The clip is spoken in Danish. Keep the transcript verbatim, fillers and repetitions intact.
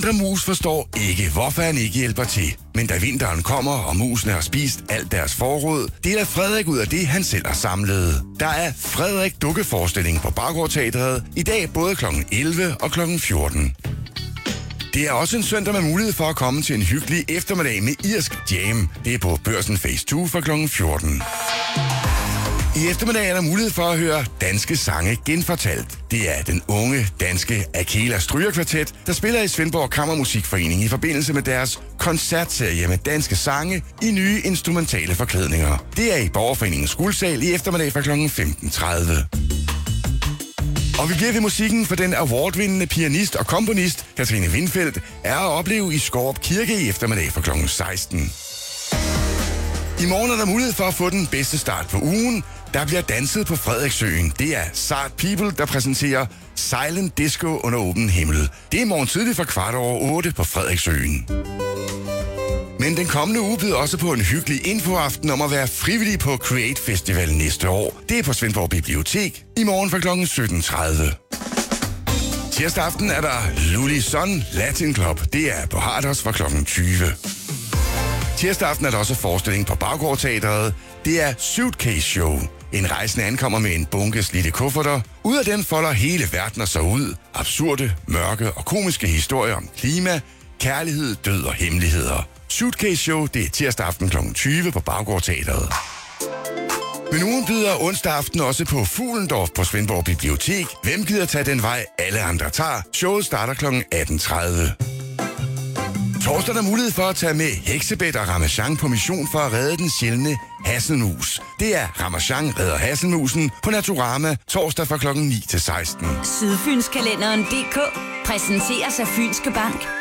Indre Mus forstår ikke, hvorfor han ikke hjælper til. Men da vinteren kommer, og musene har spist alt deres forråd, deler Frederik ud af det, han selv har samlet. Der er Frederik Dukkeforestilling på Baggårdteatret i dag både klokken elleve og klokken fjorten. Det er også en søndag med mulighed for at komme til en hyggelig eftermiddag med irsk jam. Det er på Børsen Phase to fra klokken fjorten. I eftermiddag er der mulighed for at høre danske sange genfortalt. Det er den unge danske Akela Strygerkvartet, der spiller i Svendborg Kammermusikforening i forbindelse med deres koncertserie med danske sange i nye instrumentale forklædninger. Det er i Borgerforeningens Guldsal i eftermiddag fra klokken femten tredive. Og vi bliver ved musikken, for den awardvindende pianist og komponist Katrine Windfeldt er at opleve i Skårup Kirke i eftermiddag fra klokken seksten. I morgen er der mulighed for at få den bedste start på ugen. Der bliver danset på Frederiksøen. Det er Sart People, der præsenterer Silent Disco under åben himmel. Det er i morgen tidligt fra kvart over otte på Frederiksøen. Men den kommende uge byder også på en hyggelig infoaften om at være frivillig på Create Festival næste år. Det er på Svendborg Bibliotek i morgen fra klokken sytten tredive. Tirsdag aften er der Lully Sun Latin Club. Det er på Hardos fra klokken tyve. Tirsdag aften er der også forestilling på Baggårdteatret. Det er Suitcase Show. En rejsende ankommer med en bunke slidte kufferter. Ud af den folder hele verden sig ud. Absurde, mørke og komiske historier om klima, kærlighed, død og hemmeligheder. Suitcase Show, det er tirsdag aften klokken tyve på Baggårdteatret. Men ugen byder onsdag aften også på Fuglendorf på Svendborg Bibliotek. Hvem gider tage den vej, alle andre tager? Showet starter klokken atten tredive. Torsdag er der mulighed for at tage med Heksebet og Ramachan på mission for at redde den sjældne hasselmus. Det er Ramachan redder hasselmusen på Naturama torsdag fra klokken ni til seksten. Sydfynskalenderen punktum d k præsenteres af Fynske Bank.